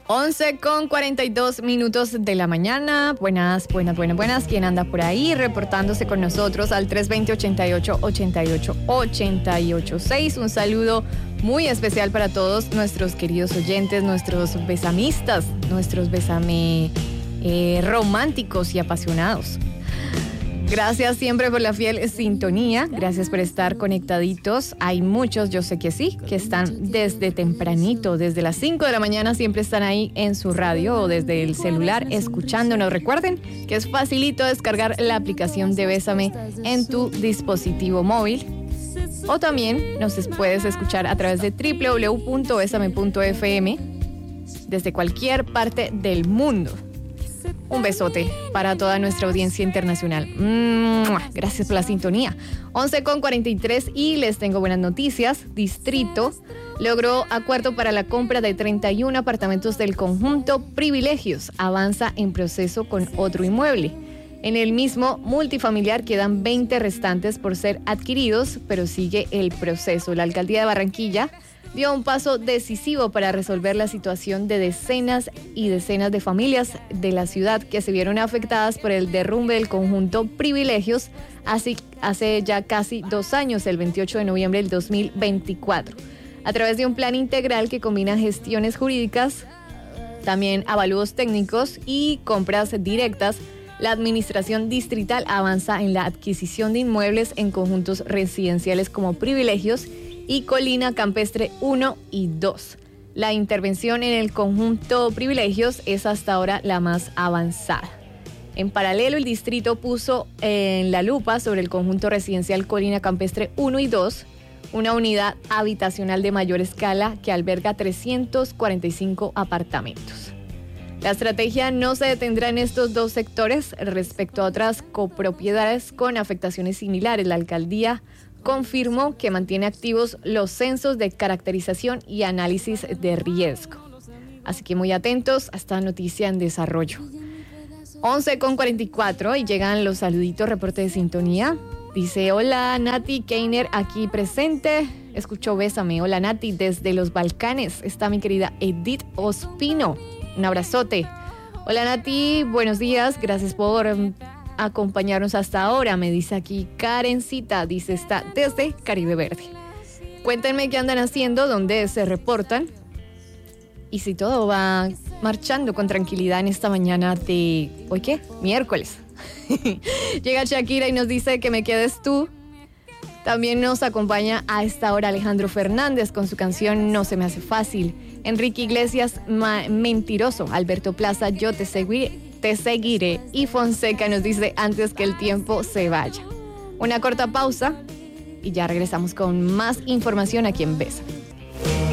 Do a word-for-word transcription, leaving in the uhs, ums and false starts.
once con cuarenta y dos minutos de la mañana. Buenas, buenas, buenas, buenas. ¿Quién anda por ahí reportándose con nosotros al tres dos cero, ochenta y ocho, ochenta y ocho, ochenta y ocho seis? Un saludo muy especial para todos nuestros queridos oyentes, nuestros besamistas, nuestros besame eh, románticos y apasionados. Gracias siempre por la fiel sintonía, gracias por estar conectaditos. Hay muchos, yo sé que sí, que están desde tempranito, desde las cinco de la mañana siempre están ahí en su radio o desde el celular escuchándonos. Recuerden que es facilito descargar la aplicación de Bésame en tu dispositivo móvil. O también nos puedes escuchar a través de doble u doble u doble u punto besame punto efe eme desde cualquier parte del mundo. Un besote para toda nuestra audiencia internacional. ¡Mua! Gracias por la sintonía. once con cuarenta y tres y les tengo buenas noticias. Distrito logró acuerdo para la compra de treinta y uno apartamentos del conjunto Privilegios. Avanza en proceso con otro inmueble. En el mismo multifamiliar quedan veinte restantes por ser adquiridos, pero sigue el proceso. La alcaldía de Barranquilla dio un paso decisivo para resolver la situación de decenas y decenas de familias de la ciudad que se vieron afectadas por el derrumbe del conjunto Privilegios hace, hace ya casi dos años, el veintiocho de noviembre del dos mil veinticuatro. A través de un plan integral que combina gestiones jurídicas, también avalúos técnicos y compras directas, la administración distrital avanza en la adquisición de inmuebles en conjuntos residenciales como Privilegios y Colina Campestre uno y dos. La intervención en el conjunto Privilegios es hasta ahora la más avanzada. En paralelo, el distrito puso en la lupa sobre el conjunto residencial Colina Campestre uno y dos, una unidad habitacional de mayor escala que alberga trescientos cuarenta y cinco apartamentos. La estrategia no se detendrá en estos dos sectores respecto a otras copropiedades con afectaciones similares. La alcaldía confirmó que mantiene activos los censos de caracterización y análisis de riesgo. Así que muy atentos a esta noticia en desarrollo. once con cuarenta y cuatro y llegan los saluditos, reporte de sintonía. Dice, hola Nati Keiner, aquí presente. Escuchó Bésame. Hola Nati, desde los Balcanes está mi querida Edith Ospino. Un abrazote. Hola Nati, buenos días, gracias por um, acompañarnos hasta ahora, me dice aquí Karencita, dice está desde Caribe Verde. Cuéntenme qué andan haciendo, dónde se reportan y si todo va marchando con tranquilidad en esta mañana de, ¿hoy qué? Miércoles. Llega Shakira y nos dice que me quedes tú. También nos acompaña a esta hora Alejandro Fernández con su canción No se me hace fácil. Enrique Iglesias, ma- mentiroso. Alberto Plaza, yo te seguiré, te seguiré. Y Fonseca nos dice antes que el tiempo se vaya. Una corta pausa y ya regresamos con más información aquí en Bésame.